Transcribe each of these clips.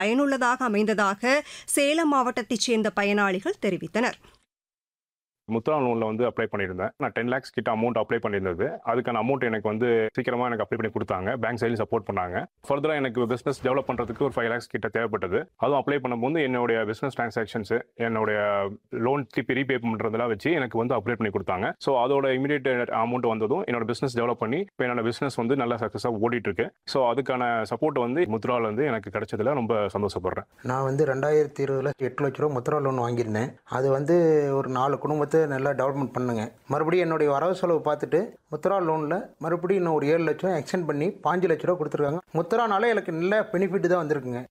பயனுள்ளதாக அமைந்ததாக சேலம் மாவட்டத்தைச் சேர்ந்த பயனாளிகள் தெரிவித்தனர். முத்ரா லோனில் வந்து அப்ளை பண்ணியிருந்தேன். நான் 10 lakhs கிட்ட அமௌண்ட் அப்ளை பண்ணியிருந்தது. அதுக்கான அமௌண்ட் எனக்கு வந்து சீக்கிரமாக எனக்கு அப்ளை பண்ணி கொடுத்தாங்க. பேங்க் சைடில் சப்போர்ட் பண்ணாங்க. ஃபர்தராக எனக்கு பிஸ்னஸ் டெவலப் பண்ணுறதுக்கு ஒரு 5 lakhs கிட்ட தேவைப்பட்டது. அதுவும் அப்ளை பண்ணும்போது என்னுடைய பிஸ்னஸ் டிரான்சாக்ஷன்ஸ், என்னுடைய லோன் திருப்பி ரீபே பண்ணுறதெல்லாம் வச்சு எனக்கு வந்து அப்ளை பண்ணி கொடுத்தாங்க. ஸோ அதோட இமீடியட் அமௌண்ட் வந்ததும் என்னோட பிஸ்னஸ் டெவலப் பண்ணி இப்போ என்னோட பிஸ்னஸ் வந்து நல்லா சக்ஸஸாக ஓடிட்டு இருக்கு. ஸோ அதுக்கான சப்போர்ட் வந்து முத்ராவில் வந்து எனக்கு கிடைச்சதுல ரொம்ப சந்தோஷப்படுறேன். நான் வந்து 2020 8 லட்ச ரூபா முத்ரா லோன் வாங்கியிருந்தேன். அது வந்து ஒரு 4 குடும்பத்தை நல்லா டெவலப்மெண்ட் பண்ணுங்க. மறுபடியும் என்னுடைய வரவு செலவு பார்த்துட்டு முத்ரா லோனில் மறுபடியும் இன்னும் ஒரு 7 லட்சம் எக்ஸ்டெண்ட் பண்ணி 5 லட்ச ரூபா கொடுத்துருக்காங்க. முத்ரானால எனக்கு நல்ல பெனிஃபிட் தான் வந்திருக்குங்க.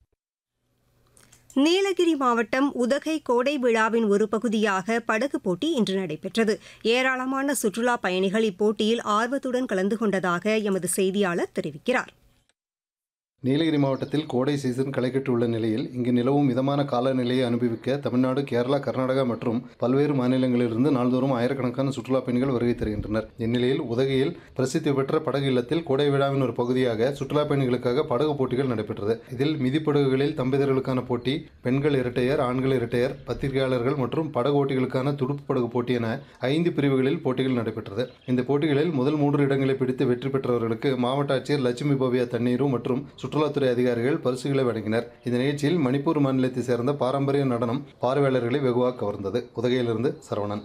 நீலகிரி மாவட்டம் உதகை கோடை விழாவின் ஒரு பகுதியாக படகு போட்டி இன்று நடைபெற்றது. ஏராளமான சுற்றுலா பயணிகள் இப்போட்டியில் ஆர்வத்துடன் கலந்து கொண்டதாக எமது செய்தியாளர் தெரிவிக்கிறார். நீலகிரி மாவட்டத்தில் கோடை சீசன் களைகட்டுள்ள நிலையில் இங்கு நிலவும் மிதமான காலநிலையை அனுபவிக்க தமிழ்நாடு, கேரளா, கர்நாடகா மற்றும் பல்வேறு மாநிலங்களிலிருந்து நாள்தோறும் ஆயிரக்கணக்கான சுற்றுலா பயணிகள் வருகை தருகின்றனர். இந்நிலையில் உதகையில் பிரசித்தி பெற்ற படகு இல்லத்தில் கோடை விழாவின் ஒரு பகுதியாக சுற்றுலா பயணிகளுக்காக படகு போட்டிகள் நடைபெற்றது. இதில் மிதிப்படகுகளில் தம்பதியர்களுக்கான போட்டி, பெண்கள் இரட்டையர், ஆண்கள் இரட்டையர், பத்திரிகையாளர்கள் மற்றும் படகு ஓட்டிகளுக்கான துடுப்பு படகு போட்டி என 5 பிரிவுகளில் போட்டிகள் நடைபெற்றது. இந்த போட்டிகளில் முதல் 3 இடங்களை பிடித்து வெற்றி பெற்றவர்களுக்கு மாவட்ட ஆட்சியர் லட்சுமி பவ்யா தண்ணீரு மற்றும் சுற்றுலாத்துறை அதிகாரிகள் பரிசுகளை வழங்கினர். இந்த நிகழ்ச்சியில் மணிப்பூர் மாநிலத்தை சேர்ந்த பாரம்பரிய நடனம் பார்வையாளர்களை வெகுவாக கவர்ந்தது. உதகையிலிருந்து சரவணன்.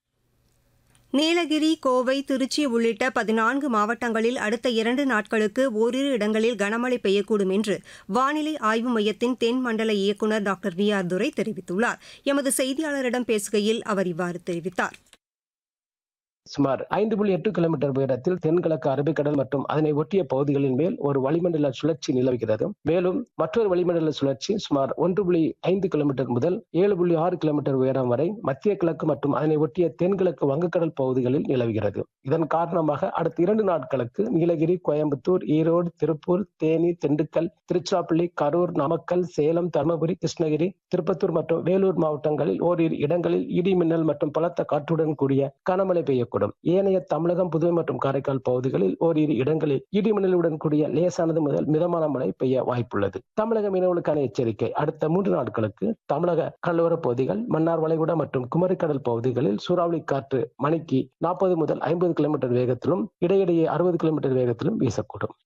நீலகிரி, கோவை, திருச்சி உள்ளிட்ட 14 மாவட்டங்களில் அடுத்த 2 நாட்களுக்கு ஓரிரு இடங்களில் கனமழை பெய்யக்கூடும் என்று வானிலை ஆய்வு மையத்தின் தென் மண்டல இயக்குநர் டாக்டர் VR துரை தெரிவித்துள்ளார். எமது செய்தியாளரிடம் பேசுகையில் அவர் இவ்வாறு தெரிவித்தார். சுமார் 5.8 கிலோமீட்டர் உயரத்தில் தென்கிழக்கு அரபிக்கடல் மற்றும் அதனை ஒட்டிய பகுதிகளின் மேல் ஒரு வளிமண்டல சுழற்சி நிலவுகிறது. மேலும் மற்றொரு வளிமண்டல சுழற்சி சுமார் 1.5 கிலோமீட்டர் முதல் 7.6 கிலோமீட்டர் உயரம் வரை மத்திய கிழக்கு மற்றும் அதனை ஒட்டிய தென்கிழக்கு வங்கக்கடல் பகுதிகளில் நிலவுகிறது. இதன் காரணமாக அடுத்த 2 நாட்களுக்கு நீலகிரி, கோயம்புத்தூர், ஈரோடு, திருப்பூர், தேனி, திண்டுக்கல், திருச்சிராப்பள்ளி, கரூர், நாமக்கல், சேலம், தர்மபுரி, கிருஷ்ணகிரி, திருப்பத்தூர் மற்றும் வேலூர் மாவட்டங்களில் ஓரிரு இடங்களில் இடி மின்னல் மற்றும் பலத்த காற்றுடன் கூடிய கனமழை பெய்யக்கூடும். ஏனைய தமிழகம், புதுவை மற்றும் காரைக்கால் பகுதிகளில் ஓரிரு இடங்களில் இடி மின்னலுடன் கூடிய லேசானது முதல் மிதமான மழை பெய்ய வாய்ப்புள்ளது. தமிழக மீனவர்களுக்கான எச்சரிக்கை: அடுத்த 3 நாட்களுக்கு தமிழக கடலோரப் பகுதிகள், மன்னார் வளைகுடா மற்றும் குமரிக்கடல் பகுதிகளில் சூறாவளி காற்று மணிக்கு 40 முதல் 50 கிலோமீட்டர் வேகத்திலும் இடையிடையே 60 கிலோமீட்டர் வேகத்திலும் வீசக்கூடும்.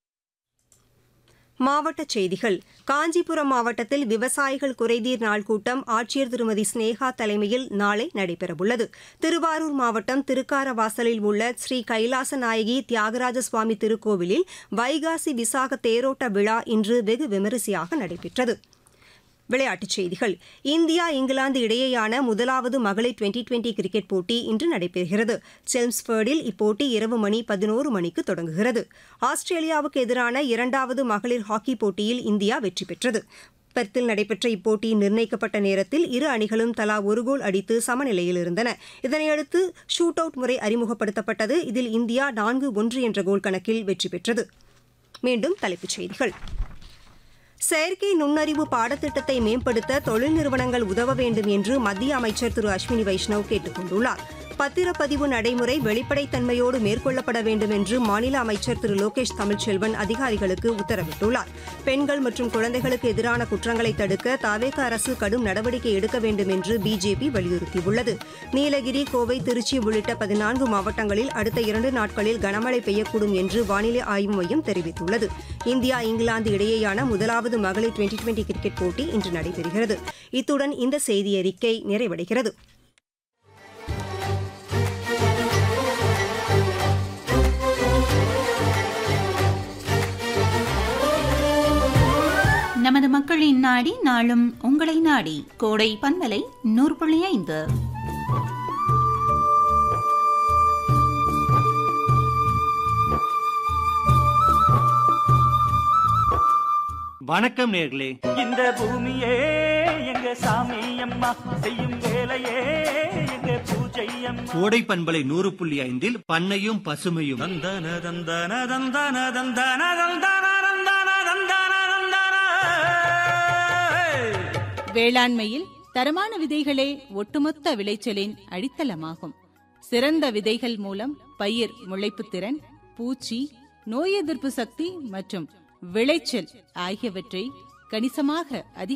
மாவட்டச் செய்திகள். காஞ்சிபுரம் மாவட்டத்தில் விவசாயிகள் குறைதீர் நாள் கூட்டம் ஆட்சியர் திருமதி ஸ்னேகா தலைமையில் நாளை நடைபெறவுள்ளது. திருவாரூர் மாவட்டம் திருக்காரவாசலில் உள்ள ஸ்ரீ கைலாச நாயகி தியாகராஜ சுவாமி திருக்கோவிலில் வைகாசி விசாக தேரோட்ட விழா இன்று வெகு விமரிசையாக நடைபெற்றது. விளையாட்டுச் செய்திகள். இந்தியா, இங்கிலாந்து இடையேயான முதலாவது மகளிர் 2020 கிரிக்கெட் போட்டி இன்று நடைபெறுகிறது. செல்ம்ஸ்ஃபோர்டில் இப்போட்டி இரவு மணி 11 மணிக்கு தொடங்குகிறது. ஆஸ்திரேலியாவுக்கு எதிரான 2வது மகளிர் ஹாக்கி போட்டியில் இந்தியா வெற்றி பெற்றது. பெர்த்தில் நடைபெற்ற இப்போட்டியின் நிர்ணயிக்கப்பட்ட நேரத்தில் இரு அணிகளும் தலா ஒரு கோல் அடித்து சமநிலையில் இருந்தன. இதனையடுத்து ஷூட் அவுட் முறை அறிமுகப்படுத்தப்பட்டது. இதில் இந்தியா 4-1 என்ற கோல் கணக்கில் வெற்றி பெற்றது. மீண்டும் தலைப்புச் செய்திகள். செயற்கை நுண்ணறிவு பாடத்திட்டத்தை மேம்படுத்த தொழில் நிறுவனங்கள் உதவ வேண்டும் என்று மத்திய அமைச்சர் திரு அஸ்வினி வைஷ்ணவ் கேட்டுக் கொண்டுள்ளார். பத்திரப்பதிவு நடைமுறை வெளிப்படைத்தன்மையோடு மேற்கொள்ளப்பட வேண்டும் என்று மாநில அமைச்சர் திரு லோகேஷ் தமிழ்ச்செல்வன் அதிகாரிகளுக்கு உத்தரவிட்டுள்ளார். பெண்கள் மற்றும் குழந்தைகளுக்கு எதிரான குற்றங்களை தடுக்க தவேக அரசு கடும் நடவடிக்கை எடுக்க வேண்டும் என்று பிஜேபி வலியுறுத்தியுள்ளது. நீலகிரி, கோவை, திருச்சி உள்ளிட்ட 14 மாவட்டங்களில் அடுத்த 2 நாட்களில் கனமழை பெய்யக்கூடும் என்று வானிலை ஆய்வு மையம் தெரிவித்துள்ளது. இந்தியா, இங்கிலாந்து இடையேயான முதலாவது மகளிர் 2020 கிரிக்கெட் போட்டி இன்று நடைபெறுகிறது. இத்துடன் இந்த செய்தியறிக்கை நிறைவடைகிறது. நமது மக்களின் நாடி நாளும் உங்களை நாடி. கோடை பண்பலை 100.5. வணக்கம் நேர்களே. இந்த பூமியே எங்க சாமி அம்மா, செய்யும் வேலையே எங்க பூஜை அம்மா. கோடை பண்பலை 100.5 பண்ணையும் பசுமையும். தந்தன தந்தன தந்தன தந்தன தந்தன தந்தன தந்தன தந்தன. வேளாண்மையில் தரமான விதைகளே ஒட்டுமொத்த விளைச்சலின் அடித்தளமாகும். சிறந்த விதைகள் மூலம் பயிர் முளைப்புத் திறன், பூச்சி, நோய் எதிர்ப்பு சக்தி மற்றும் விளைச்சல் ஆகியவற்றை கணிசமாக அதிக